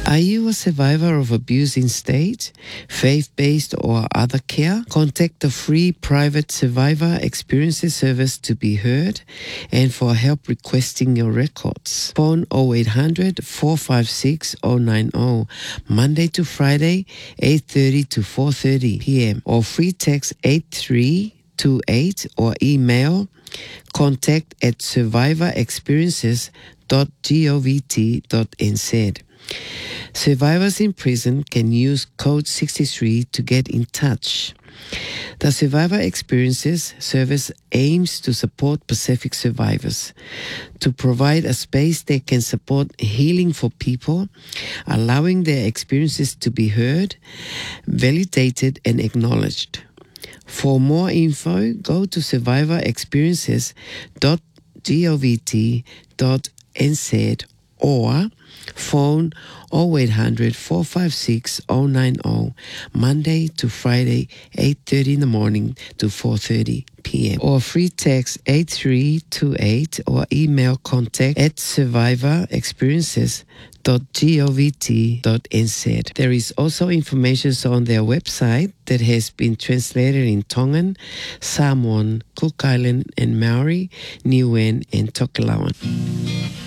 Are you a survivor of abuse in state, faith-based or other care? Contact the free private survivor experiences service to be heard and for help requesting your records. Phone 0800 456 090, Monday to Friday, 8:30 to 4:30 p.m. or free text 8328 or email contact@survivorexperiences.govt.nz. Survivors in prison can use code 63 to get in touch. The Survivor Experiences Service aims to support Pacific survivors, to provide a space that can support healing for people, allowing their experiences to be heard, validated, and acknowledged. For more info, go to survivorexperiences.govt.nz or phone 0800 456 090, Monday to Friday, 8:30 in the morning to 4:30 p.m. or free text 8328 or email contact@survivorexperiences.govt.nz. There is also information on their website that has been translated in Tongan, Samoan, Cook Island and Maori, Niuean and Tokelauan.